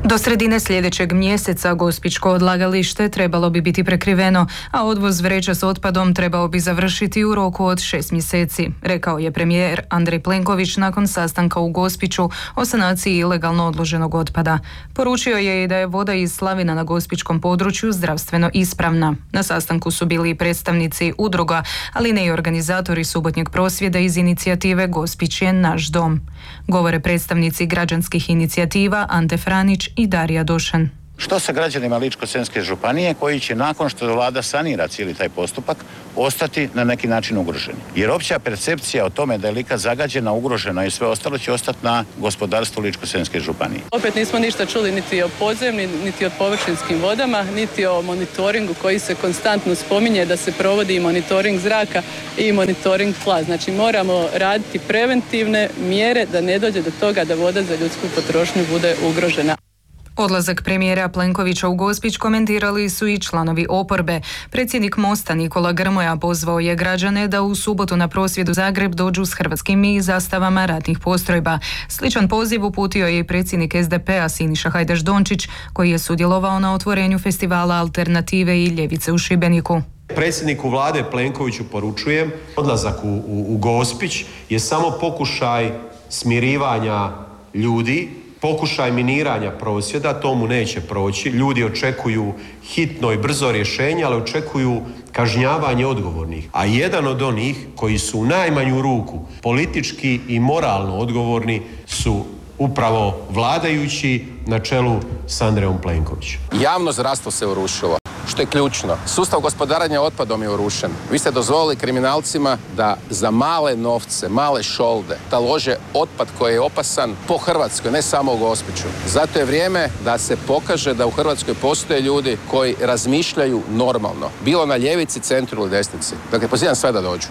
Do sredine sljedećeg mjeseca gospićko odlagalište trebalo bi biti prekriveno, a odvoz vreća s otpadom trebao bi završiti u roku od 6 mjeseci, rekao je premijer Andrej Plenković nakon sastanka u Gospiću o sanaciji ilegalno odloženog otpada. Poručio je i da je voda iz slavina na gospićkom području zdravstveno ispravna. Na sastanku su bili i predstavnici udruga, ali ne i organizatori subotnjeg prosvjeda iz inicijative Gospić je naš dom. Govore predstavnici građanskih inicijativa Ante Franić i Darija Došan. Što sa građanima Ličko-senjske županije koji će nakon što vlada sanira cijeli taj postupak ostati na neki način ugroženi? Jer opća percepcija o tome da je Lika zagađena, ugrožena i sve ostalo će ostati na gospodarstvu Ličko-senjske županije. Opet nismo ništa čuli niti o podzemnim, niti o površinskim vodama, niti o monitoringu koji se konstantno spominje da se provodi i monitoring zraka i monitoring tla. Znači moramo raditi preventivne mjere da ne dođe do toga da voda za ljudsku potrošnju bude ugrožena. Odlazak premijera Plenkovića u Gospić komentirali su i članovi oporbe. Predsjednik Mosta Nikola Grmoja pozvao je građane da u subotu na prosvjed u Zagreb dođu s hrvatskim i zastavama ratnih postrojba. Sličan poziv uputio je i predsjednik SDP-a Siniša Hajdaš Dončić, koji je sudjelovao na otvorenju festivala Alternative i ljevice u Šibeniku. Predsjedniku vlade Plenkoviću poručujem, odlazak u Gospić je samo pokušaj smirivanja ljudi, pokušaj miniranja prosvjeda, to mu neće proći. Ljudi očekuju hitno i brzo rješenje, ali očekuju kažnjavanje odgovornih. A jedan od onih koji su u najmanju ruku politički i moralno odgovorni su upravo vladajući na čelu s Andrejom Plenkovićem. Javno zdravstvo se urušilo, što je ključno. Sustav gospodarenja otpadom je urušen. Vi ste dozvolili kriminalcima da za male novce, male šolde, talože otpad koji je opasan po Hrvatskoj, ne samo u Gospiću. Zato je vrijeme da se pokaže da u Hrvatskoj postoje ljudi koji razmišljaju normalno. Bilo na ljevici, centru ili desnici. Dakle, pozivam sve da dođu.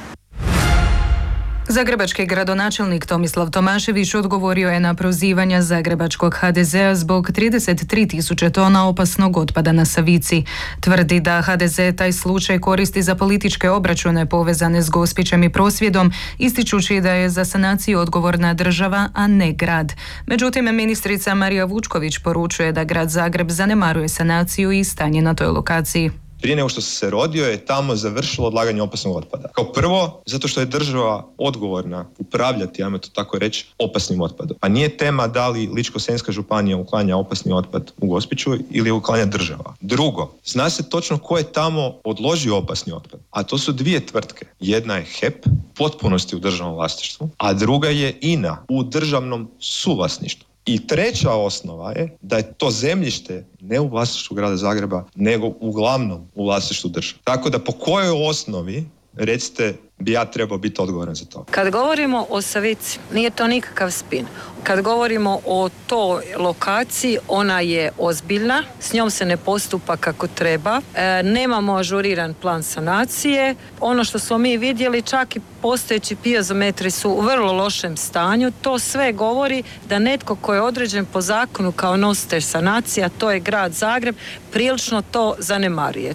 Zagrebački gradonačelnik Tomislav Tomašević odgovorio je na prozivanja zagrebačkog HDZ-a zbog 33.000 tona opasnog otpada na Savici. Tvrdi da HDZ taj slučaj koristi za političke obračune povezane s Gospićem i prosvjedom, ističući da je za sanaciju odgovorna država, a ne grad. Međutim, ministrica Marija Vučković poručuje da grad Zagreb zanemaruje sanaciju i stanje na toj lokaciji. Prije nego što se rodio je tamo završilo odlaganje opasnog otpada. Kao prvo, zato što je država odgovorna upravljati, ajmo to tako reći, opasnim otpadom. A nije tema da li Ličko-senjska županija uklanja opasni otpad u Gospiću ili uklanja država. Drugo, zna se točno ko je tamo odložio opasni otpad. A to su dvije tvrtke. Jedna je HEP, u potpunosti u državnom vlasništvu, a druga je INA u državnom suvlasništvu. I treća osnova je da je to zemljište ne u vlasništvu grada Zagreba, nego uglavnom u vlasništvu države. Tako da po kojoj osnovi, recite, bi ja trebao biti odgovoran za to? Kad govorimo o Savici, nije to nikakav spin. Kad govorimo o toj lokaciji, ona je ozbiljna, s njom se ne postupa kako treba, nemamo ažuriran plan sanacije. Ono što smo mi vidjeli, čak i postojeći piezometri su u vrlo lošem stanju. To sve govori da netko ko je određen po zakonu kao nositelj sanacija, to je grad Zagreb, prilično to zanemaruje.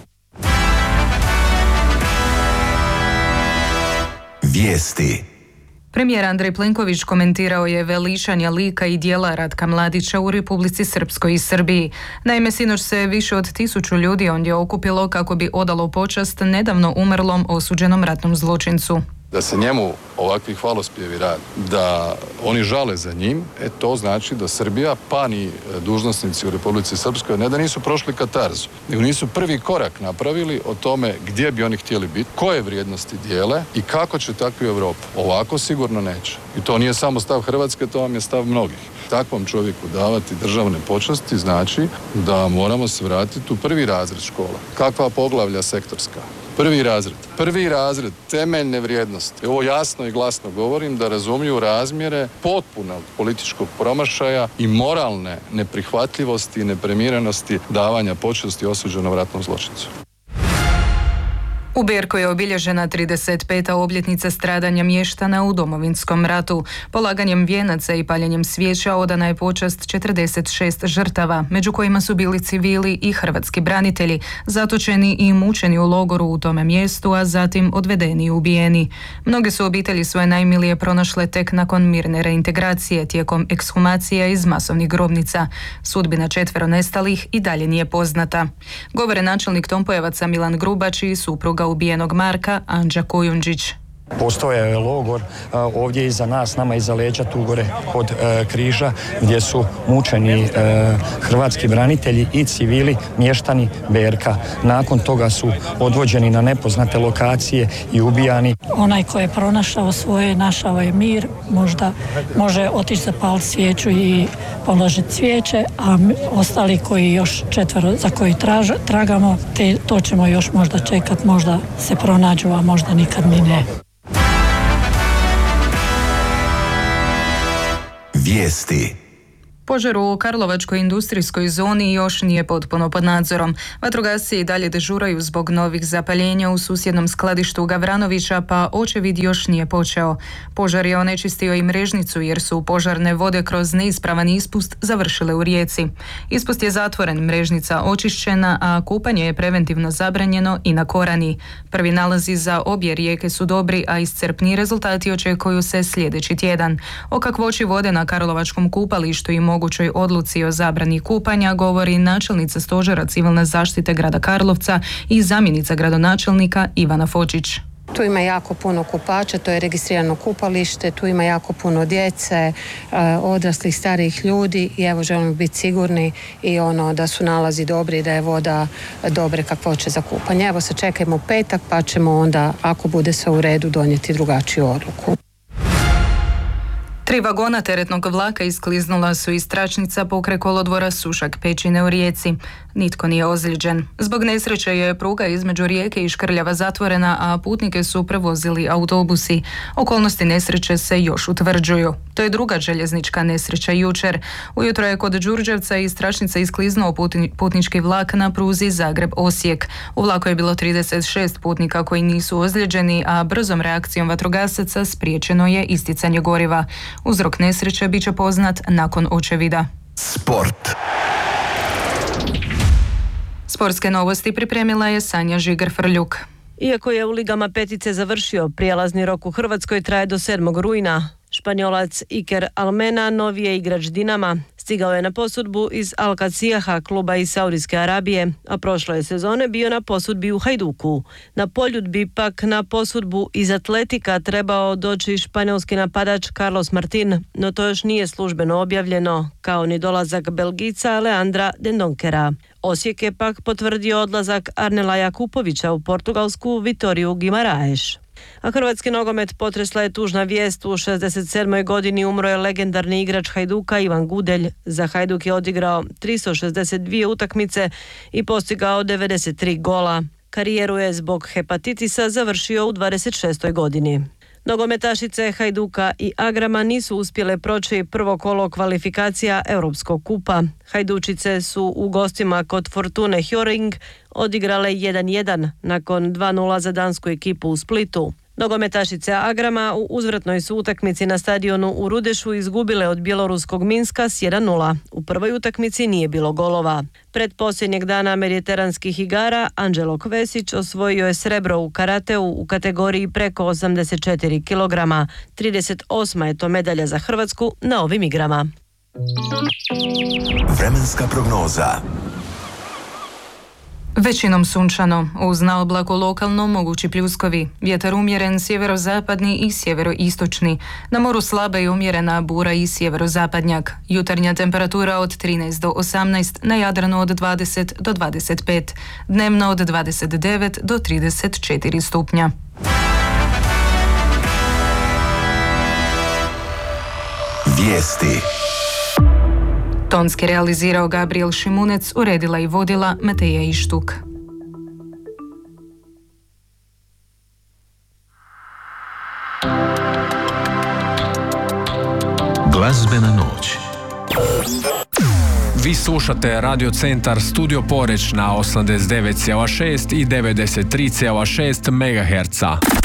Vijesti. Premijer Andrej Plenković komentirao je veličanje lika i djela Ratka Mladića u Republici Srpskoj i Srbiji. Naime, sinoć se više od 1000 ljudi ondje okupilo kako bi odalo počast nedavno umrlom osuđenom ratnom zločincu. Da se njemu ovakvi hvalospjevi rade, da oni žale za njim, to znači da Srbija, pa ni dužnosnici u Republici Srpskoj, ne da nisu prošli katarzu, nego nisu prvi korak napravili o tome gdje bi oni htjeli biti, koje vrijednosti dijele i kako će takvi Europu. Ovako sigurno neće. I to nije samo stav Hrvatske, to vam je stav mnogih. Takvom čovjeku davati državne počasti znači da moramo se vratiti u prvi razred škola. Kakva poglavlja sektorska? Prvi razred, temeljne vrijednosti. Ovo jasno i glasno govorim da razumiju razmjere potpunog političkog promašaja i moralne neprihvatljivosti i neprimjerenosti davanja počasti osuđenom ratnom zločincu. U Berkoj je obilježena 35. obljetnica stradanja mještana u Domovinskom ratu. Polaganjem vijenaca i paljenjem svijeća odana je počast 46 žrtava, među kojima su bili civili i hrvatski branitelji, zatočeni i mučeni u logoru u tome mjestu, a zatim odvedeni i ubijeni. Mnoge su obitelji svoje najmilije pronašle tek nakon mirne reintegracije tijekom ekshumacija iz masovnih grobnica. Sudbina 4 nestalih i dalje nije poznata. Govore načelnik Tompojevaca Milan Grubač i supruga ubijenog Marka, Anđa Kujundžić. Postojao je logor ovdje iza nas, nama iza leđa, tu gore kod križa, gdje su mučeni hrvatski branitelji i civili mještani Berka. Nakon toga su odvođeni na nepoznate lokacije i ubijani. Onaj ko je pronašao svoje, našao je mir, možda može otići zapaliti svijeću i položiti cvijeće, a ostali koji još 4 za koji tragamo, to ćemo još možda čekati, možda se pronađu, a možda nikad ni ne. Vijesti. Požar u Karlovačkoj industrijskoj zoni još nije potpuno pod nadzorom. Vatrogasci i dalje dežuraju zbog novih zapaljenja u susjednom skladištu Gavranovića, pa očevid još nije počeo. Požar je onečistio i Mrežnicu jer su požarne vode kroz neispravan ispust završile u rijeci. Ispust je zatvoren, Mrežnica očišćena, a kupanje je preventivno zabranjeno i na Korani. Prvi nalazi za obje rijeke su dobri, a iscrpni rezultati očekuju se sljedeći tjedan. O kakvoći vode na Karlovačkom kupalištu i mogućoj odluci o zabrani kupanja govori načelnica Stožera civilne zaštite grada Karlovca i zamjenica gradonačelnika Ivana Fočić. Tu ima jako puno kupača, to je registrirano kupalište, tu ima jako puno djece, odraslih, starijih ljudi i evo želimo biti sigurni i da su nalazi dobri, da je voda dobre kakvoće za kupanje. Evo se čekajmo petak pa ćemo onda, ako bude sve u redu, donijeti drugačiju odluku. 3 vagona teretnog vlaka iskliznula su iz tračnica pokraj kolodvora Sušak Pećine u Rijeci. Nitko nije ozlijeđen. Zbog nesreće je pruga između Rijeke i Škrljeva zatvorena, a putnike su prevozili autobusi. Okolnosti nesreće se još utvrđuju. To je druga željeznička nesreća jučer. Ujutro je kod Đurđevca iz tračnice iskliznuo putnički vlak na pruzi Zagreb-Osijek. U vlaku je bilo 36 putnika koji nisu ozlijeđeni, a brzom reakcijom vatrogasaca spriječeno je isticanje goriva. Uzrok nesreće bit će poznat nakon očevida. Sport. Sportske novosti pripremila je Sanja Žigar-Frljuk. Iako je u ligama petice završio, prijelazni rok u Hrvatskoj traje do 7. rujna. Španjolac Iker Almena, novi je igrač Dinama. Stigao je na posudbu iz Al-Qasijaha, kluba iz Saudijske Arabije, a prošle sezone bio na posudbi u Hajduku. Na poljudbi pak na posudbu iz Atletika trebao doći španjolski napadač Carlos Martin, no to još nije službeno objavljeno, kao ni dolazak Belgica Leandra Dendonkera. Osijek je pak potvrdio odlazak Arnela Jakupovića u portugalsku Vitoriju Guimaraes. A hrvatski nogomet potresla je tužna vijest. U 67. godini umro je legendarni igrač Hajduka Ivan Gudelj. Za Hajduk je odigrao 362 utakmice i postigao 93 gola. Karijeru je zbog hepatitisa završio u 26. godini. Nogometašice Hajduka i Agrama nisu uspjele proći prvo kolo kvalifikacija Europskog kupa. Hajdučice su u gostima kod Fortune Hjørring odigrale 1-1 nakon 2-0 za dansku ekipu u Splitu. Nogometašice Agrama u uzvratnoj su utakmici na stadionu u Rudešu izgubile od bjeloruskog Minska s 1-0. U prvoj utakmici nije bilo golova. Pred posljednjeg dana mediteranskih igara Anđelo Kvesić osvojio je srebro u karateu u kategoriji preko 84 kg. 38. je to medalja za Hrvatsku na ovim igrama. Vremenska prognoza. Većinom sunčano, uz na oblaku lokalno mogući pljuskovi. Vjetar umjeren sjeverozapadni i sjeveroistočni. Na moru slaba i umjerena bura i sjeverozapadnjak. Jutarnja temperatura od 13 do 18, na Jadranu od 20 do 25. Dnevno od 29 do 34 stupnja. Vijesti. Tonski realizirao Gabriel Šimunec, uredila i vodila Mateja Ištuk. Glazbena noć. Vi slušate Radio Centar Studio Poreć na 89,6 i 93,6 MHz.